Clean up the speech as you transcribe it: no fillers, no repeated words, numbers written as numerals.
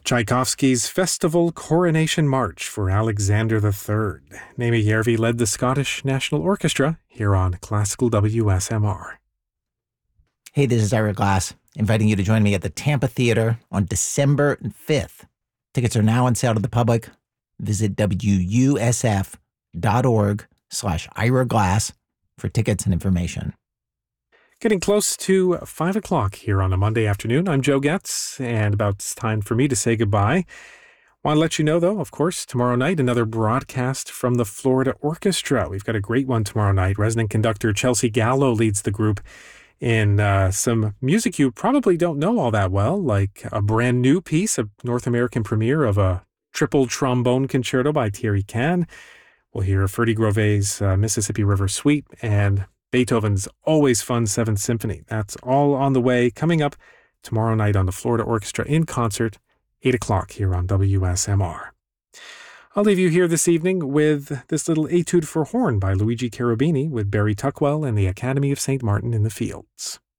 Tchaikovsky's Festival Coronation March for Alexander III. Naimi Järvi led the Scottish National Orchestra here on Classical WSMR. Hey, this is Ira Glass, inviting you to join me at the Tampa Theater on December 5th. Tickets are now on sale to the public. Visit wusf.org/Ira Glass for tickets and information. Getting close to 5 o'clock here on a Monday afternoon. I'm Joe Getz, and about time for me to say goodbye. Want to let you know, though, of course, tomorrow night, another broadcast from the Florida Orchestra. We've got a great one tomorrow night. Resident conductor Chelsea Gallo leads the group in some music you probably don't know all that well, like a brand new piece, a North American premiere of a triple trombone concerto by Thierry Kahn. We'll hear Ferdy Grovet's Mississippi River Suite and Beethoven's always fun 7th Symphony. That's all on the way, coming up tomorrow night on the Florida Orchestra in concert, 8 o'clock here on WSMR. I'll leave you here this evening with this little etude for horn by Luigi Cherubini with Barry Tuckwell and the Academy of St. Martin in the Fields.